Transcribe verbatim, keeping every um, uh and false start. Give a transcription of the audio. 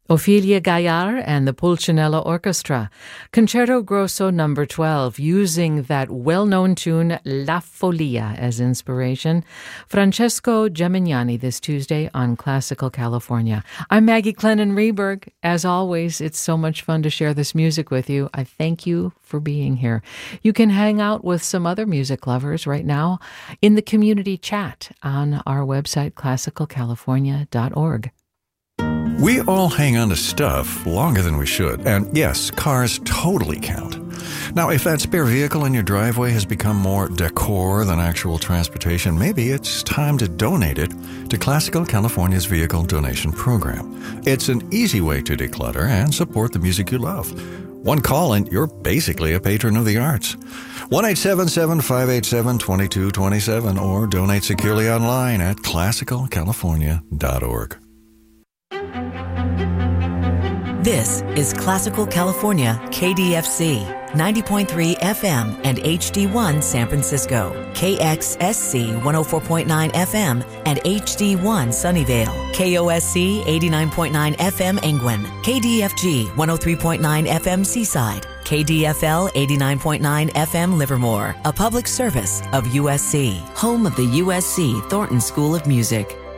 Ophelia Gaillard and the Pulcinella Orchestra, Concerto Grosso number twelve, using that well-known tune La Folia as inspiration. Francesco Gemignani this Tuesday on Classical California. I'm Maggie Clennon-Reberg. As always, it's so much fun to share this music with you. I thank you for being here. You can hang out with some other music lovers right now in the community chat on our website, classical california dot org. We all hang on to stuff longer than we should, and yes, cars totally count. Now, if that spare vehicle in your driveway has become more decor than actual transportation, maybe it's time to donate it to Classical California's Vehicle Donation Program. It's an easy way to declutter and support the music you love. One call and you're basically a patron of the arts. one eight seven seven, five eight seven, two two two seven or donate securely online at classical california dot org. This is Classical California, K D F C, ninety point three F M and H D one San Francisco, K X S C one oh four point nine F M and H D one Sunnyvale, K O S C eighty-nine point nine F M Angwin, K D F G one oh three point nine F M Seaside, K D F L eighty-nine point nine F M Livermore, a public service of U S C, home of the U S C Thornton School of Music.